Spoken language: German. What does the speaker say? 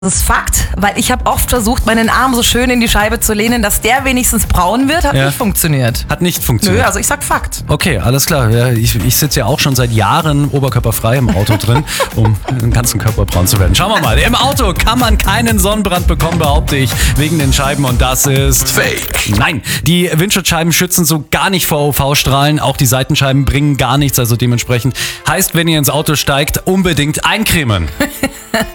Das ist Fakt, weil ich habe oft versucht, meinen Arm so schön in die Scheibe zu lehnen, dass der wenigstens braun wird, hat nicht funktioniert. Hat nicht funktioniert. Nö, also ich sag Fakt. Okay, alles klar. Ja, ich sitze ja auch schon seit Jahren oberkörperfrei im Auto drin, um den ganzen Körper braun zu werden. Schauen wir mal. Im Auto kann man keinen Sonnenbrand bekommen, behaupte ich, wegen den Scheiben, und das ist Fake. Nein, die Windschutzscheiben schützen so gar nicht vor UV-Strahlen. Auch die Seitenscheiben bringen gar nichts, also dementsprechend heißt, wenn ihr ins Auto steigt, unbedingt eincremen.